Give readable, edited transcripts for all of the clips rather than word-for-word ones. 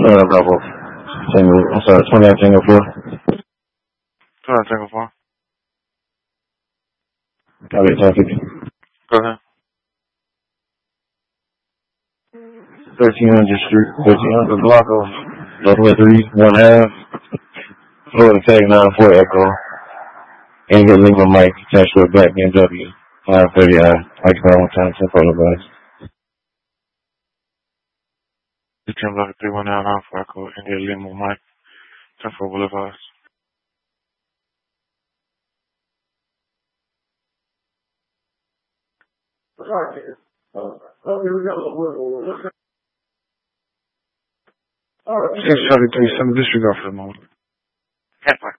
Bravo. Tango, I'm sorry, 29 Tango 4. 29 Tango 4. Copy, 1050. Go ahead. 1300 Street, 1300 block of Northwest 3, 1 half. Florida tag 94 Echo. And get Lima Mike, attached to a black BMW. 530I. Like that one time, 10 photo bus. You turn block 319 for Echo and get Lima Mike, 10 for Boulevard. Alright. 633, disregard for the moment. 10 for.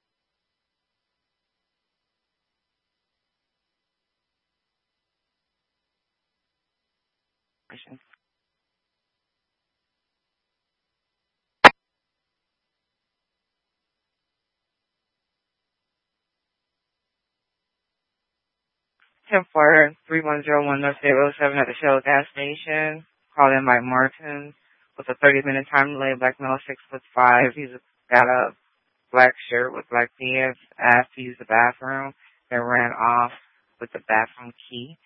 Ten 3101 North State Road 7 at the Shell gas station. Called in by Martin with a 30-minute time delay. Black male, 6'5". He's got a black shirt with black pants. Asked to use the bathroom. Then ran off with the bathroom key.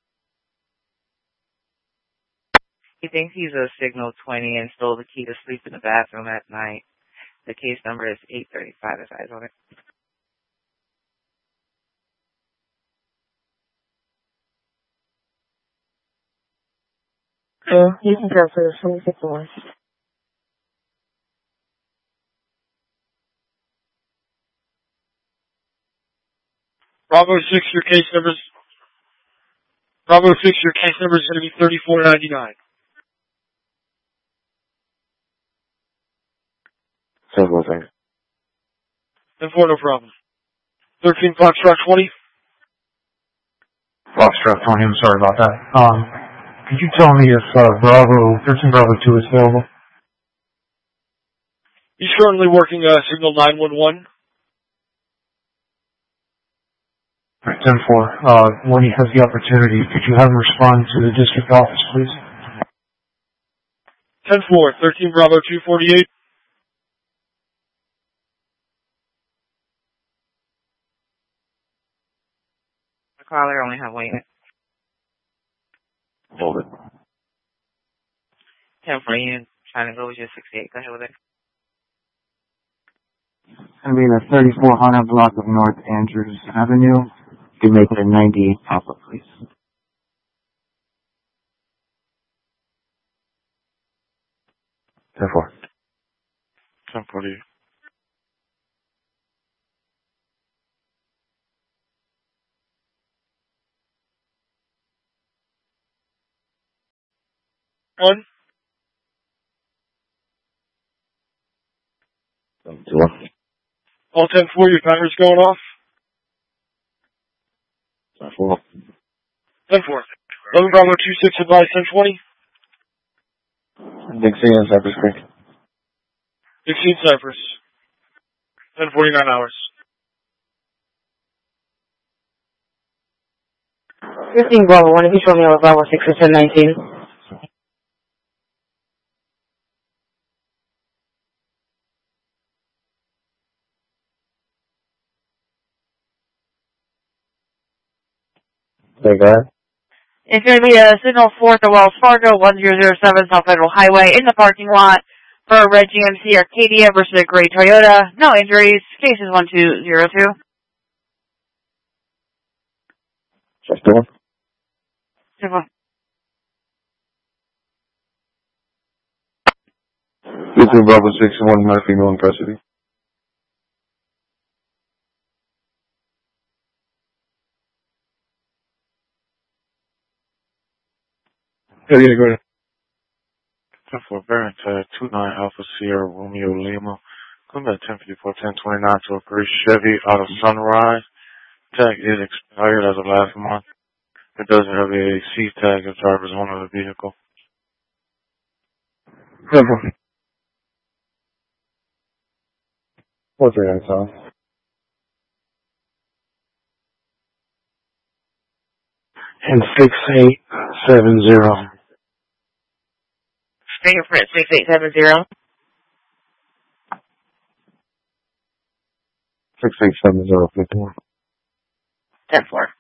He thinks he's a Signal 20 and stole the key to sleep in the bathroom at night. The case number is 835. His eyes on it. You can go for this. Let me get the one. Bravo 6, your case number is going to be 3499. 10-4, thanks. 10-4, no problem. 13 Foxtrot 20. Foxtrot 20, I'm sorry about that. Could you tell me if 13 Bravo 2 is available? He's currently working signal 911. All right, 10-4. When he has the opportunity, could you have him respond to the district office, please? 10-4, 13 Bravo 248. The caller only have waiting. Hold it. 10 for you. Trying to go with your 68. Go ahead with it. It's going to be the 3400 block of North Andrews Avenue. You can make it a 98 pop-up, please. 10-4. 10 for you. One. 2-1. All 10-4, your timer's going off. 10-4. 10-4. 11 Bravo 26, advise 1020. Dixie and Cypress Creek. Dixie and Cypress. 10:49 hours. 15 Bravo 1, if you show me over Bravo 6 or 1019. Okay, go ahead. It's going to be a Signal 4 to Wells Fargo, 1007 South Federal Highway, in the parking lot for a red GMC Arcadia versus a gray Toyota. No injuries. Case is 1202. Just the one. Simple. 15 Bravo 6 and 1 male female in custody. Yeah, go ahead. 10 for Barrett, 29 Alpha Sierra Romeo Lima. Come at 10:54, 10:29 to a gray Chevy out of Sunrise. Tag is expired as of last month. It doesn't have a C tag. The driver's owner of the vehicle. 10-4. What's your answer? And 6870. Fingerprint 6870. 687-051. 10-4.